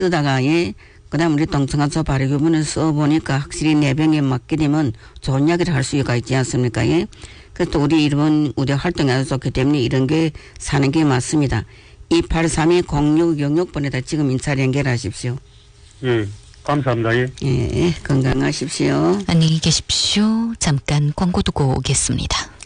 쓰다가 그다음 우리 동성화초 발효균을 써보니까 확실히 내병에 맞게 되면 좋은 이야기를 할 수가 있지 않습니까? 그래서 또 우리 이번 우리 활동이 아주 좋기 때문에 이런 게 사는 게 맞습니다. 283-0666번에다 지금 인사를 연결하십시오. 예, 감사합니다. 예, 건강하십시오. 안녕히 계십시오. 잠깐 광고 두고 오겠습니다.